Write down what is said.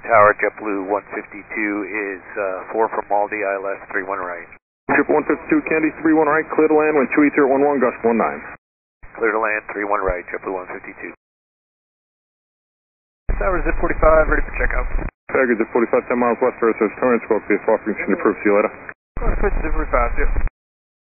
Tower, JetBlue 152 is 4 from Maldi, ILS 31 right. JetBlue 152, Candy 31 right, clear to land, wind 28011, gust 19. Clear to land, 31 right, JetBlue 152. Tower, Zip 45, ready for checkout. Tiger, Zip 45, 10 miles west, Earth, turn, scope, be a far from approved, see you later. Zip 45, yeah.